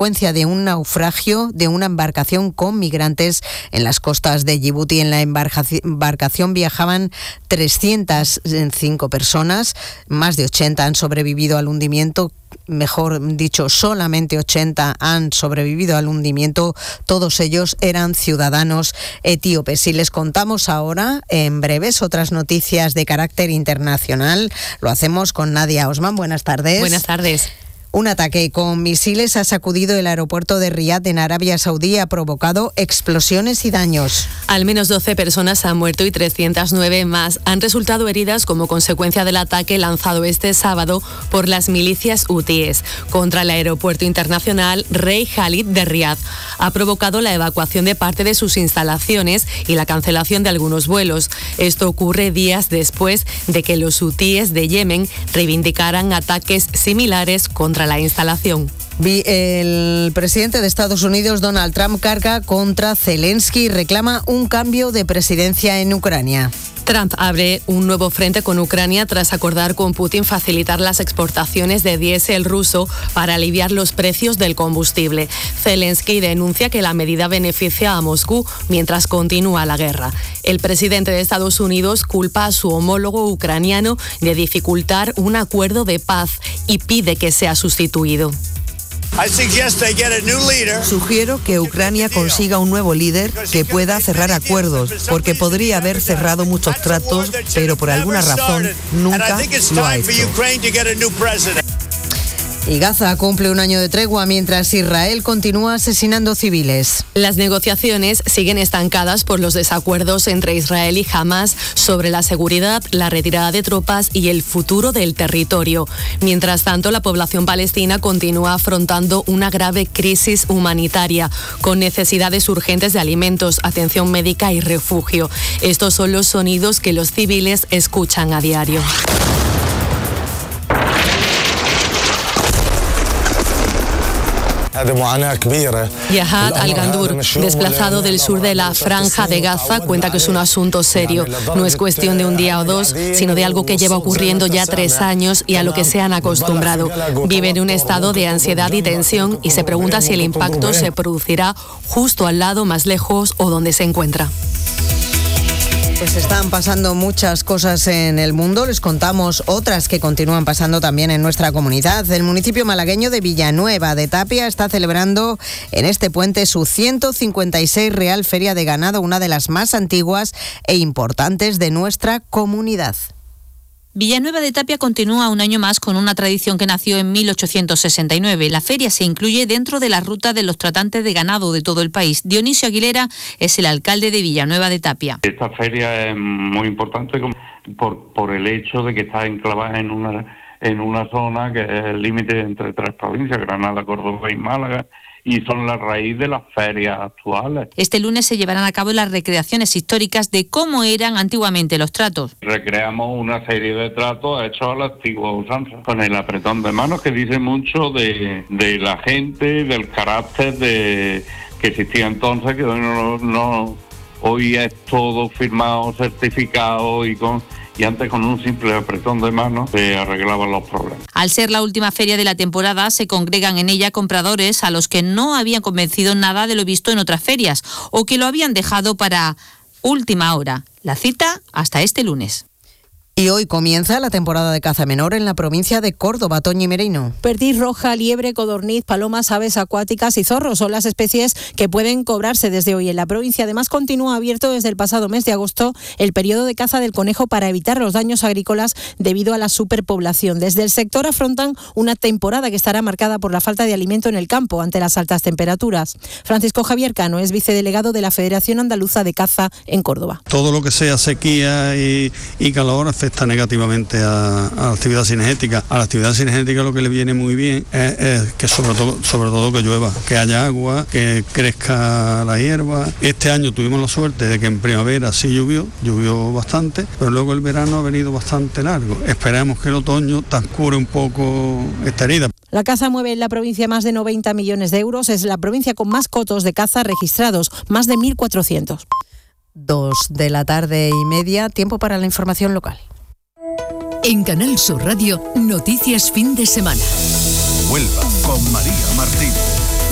consecuencia de un naufragio de una embarcación con migrantes en las costas de Yibuti. En la embarcación viajaban 305 personas, más de 80 han sobrevivido al hundimiento. Mejor dicho, solamente 80 han sobrevivido al hundimiento. Todos ellos eran ciudadanos etíopes. Y les contamos ahora, en breves, otras noticias de carácter internacional. Lo hacemos con Nadia Osman. Buenas tardes. Buenas tardes. Un ataque con misiles ha sacudido el aeropuerto de Riad en Arabia Saudí y ha provocado explosiones y daños. Al menos 12 personas han muerto y 309 más han resultado heridas como consecuencia del ataque lanzado este sábado por las milicias hutíes contra el aeropuerto internacional Rey Khalid de Riad. Ha provocado la evacuación de parte de sus instalaciones y la cancelación de algunos vuelos. Esto ocurre días después de que los hutíes de Yemen reivindicaran ataques similares contra la instalación. El presidente de Estados Unidos, Donald Trump, carga contra Zelensky y reclama un cambio de presidencia en Ucrania. Trump abre un nuevo frente con Ucrania tras acordar con Putin facilitar las exportaciones de diésel ruso para aliviar los precios del combustible. Zelensky denuncia que la medida beneficia a Moscú mientras continúa la guerra. El presidente de Estados Unidos culpa a su homólogo ucraniano de dificultar un acuerdo de paz y pide que sea sustituido. Sugiero que Ucrania consiga un nuevo líder que pueda cerrar acuerdos, porque podría haber cerrado muchos tratos, pero por alguna razón nunca lo ha hecho. Y Gaza cumple un año de tregua mientras Israel continúa asesinando civiles. Las negociaciones siguen estancadas por los desacuerdos entre Israel y Hamás sobre la seguridad, la retirada de tropas y el futuro del territorio. Mientras tanto, la población palestina continúa afrontando una grave crisis humanitaria, con necesidades urgentes de alimentos, atención médica y refugio. Estos son los sonidos que los civiles escuchan a diario. Yahad Al-Gandur, desplazado del sur de la Franja de Gaza, cuenta que es un asunto serio. No es cuestión de un día o dos, sino de algo que lleva ocurriendo ya 3 años y a lo que se han acostumbrado. Vive en un estado de ansiedad y tensión y se pregunta si el impacto se producirá justo al lado, más lejos o donde se encuentra. Pues están pasando muchas cosas en el mundo, les contamos otras que continúan pasando también en nuestra comunidad. El municipio malagueño de Villanueva de Tapia está celebrando en este puente su 156 Real Feria de Ganado, una de las más antiguas e importantes de nuestra comunidad. Villanueva de Tapia continúa un año más con una tradición que nació en 1869. La feria se incluye dentro de la ruta de los tratantes de ganado de todo el país. Dionisio Aguilera es el alcalde de Villanueva de Tapia. Esta feria es muy importante por el hecho de que está enclavada en una zona que es el límite entre 3 provincias, Granada, Córdoba y Málaga, y son la raíz de las ferias actuales. Este lunes se llevarán a cabo las recreaciones históricas de cómo eran antiguamente los tratos. Recreamos una serie de tratos hechos a la antigua usanza, con el apretón de manos, que dice mucho de la gente, del carácter que existía entonces, que hoy es todo firmado, certificado y antes con un simple apretón de manos se arreglaban los problemas. Al ser la última feria de la temporada, se congregan en ella compradores a los que no habían convencido nada de lo visto en otras ferias o que lo habían dejado para última hora. La cita hasta este lunes. Y hoy comienza la temporada de caza menor en la provincia de Córdoba. Toñi Merino. Perdiz roja, liebre, codorniz, palomas, aves acuáticas y zorros son las especies que pueden cobrarse desde hoy en la provincia. Además, continúa abierto desde el pasado mes de agosto el periodo de caza del conejo para evitar los daños agrícolas debido a la superpoblación. Desde el sector afrontan una temporada que estará marcada por la falta de alimento en el campo ante las altas temperaturas. Francisco Javier Cano es vicedelegado de la Federación Andaluza de Caza en Córdoba. Todo lo que sea sequía y calor afecta negativamente a la actividad cinegética. A la actividad cinegética lo que le viene muy bien es que sobre todo que llueva, que haya agua, que crezca la hierba. Este año tuvimos la suerte de que en primavera sí llovió bastante, pero luego el verano ha venido bastante largo. Esperamos que el otoño transcurra un poco esta herida. La caza mueve en la provincia más de 90 millones de euros. Es la provincia con más cotos de caza registrados, más de 1.400. 2:30 p.m, tiempo para la información local. En Canal Sur Radio, noticias fin de semana. Huelva con María Martín.